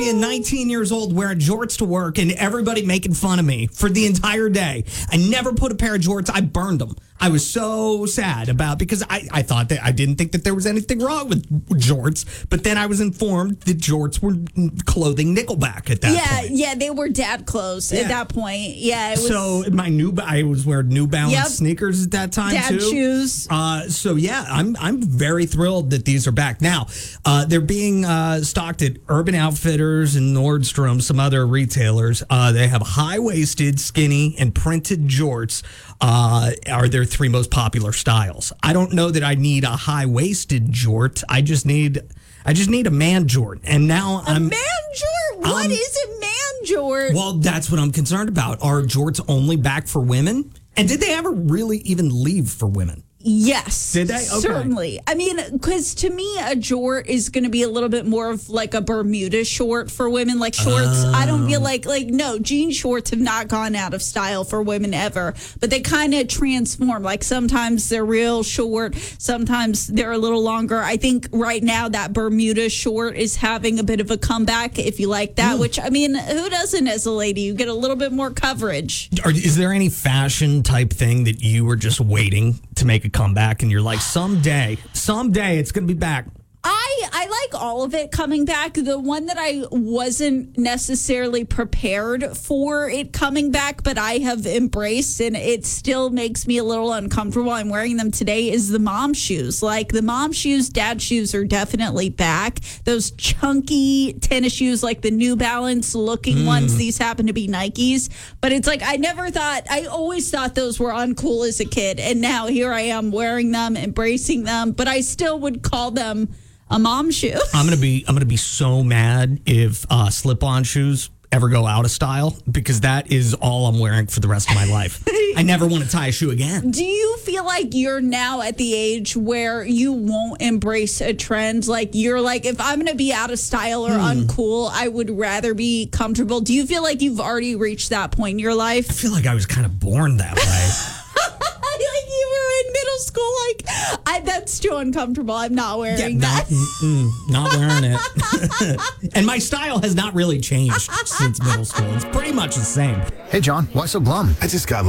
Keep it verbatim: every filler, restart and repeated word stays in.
being nineteen years old wearing jorts to work and everybody making fun of me for the entire day. I never put a pair of jorts. I burned them. I was so sad about because I, I thought that I didn't think that there was anything wrong with jorts, but then I was informed that jorts were clothing Nickelback at that yeah, point. Yeah, they were dad clothes Yeah. at that point. Yeah, it was so my new I was wearing New Balance Yep. sneakers at that time dad too. shoes. Uh, so yeah, I'm I'm very thrilled that these are back now. Uh, they're being uh, stocked at Urban Outfitters and Nordstrom, some other retailers. Uh, they have high waisted, skinny, and printed jorts. Uh, are their three most popular styles. I don't know that I need a high waisted jort. I just need I just need a man jort. And now A I'm man jort? What um, is a man jort? well, that's what I'm concerned about. Are jorts only back for women? And did they ever really even leave for women? Yes. Did they? Okay. Certainly. I mean, because to me, a jort is going to be a little bit more of like a Bermuda short for women. Like shorts, I don't feel like, like, no, jean shorts have not gone out of style for women ever, but they kind of transform. Like sometimes they're real short, sometimes they're a little longer. I think right now that Bermuda short is having a bit of a comeback, if you like that, mm. which, I mean, who doesn't as a lady? You get a little bit more coverage. Are, is there any fashion type thing that you were just waiting to make a comeback and you're like, someday, someday it's going to be back? I, I like all of it coming back. The one that I wasn't necessarily prepared for it coming back, but I have embraced and it still makes me a little uncomfortable. I'm wearing them today is the mom shoes. Like the mom shoes, dad shoes are definitely back. Those chunky tennis shoes, like the New Balance looking mm. ones. These happen to be Nikes, but it's like I never thought, I always thought those were uncool as a kid. And now here I am wearing them, embracing them, but I still would call them a mom shoe. I'm gonna be I'm gonna be so mad if uh, slip-on shoes ever go out of style because that is all I'm wearing for the rest of my life. I never want to tie a shoe again. Do you feel like you're now at the age where you won't embrace a trend? Like you're like, if I'm gonna be out of style or hmm. uncool, I would rather be comfortable. Do you feel like you've already reached that point in your life? I feel like I was kind of born that way. Like you were in middle school, like I, that's too uncomfortable. I'm not wearing yeah, that. Not, not wearing it. And my style has not really changed since middle school. It's pretty much the same. Hey, John, why so glum? I just got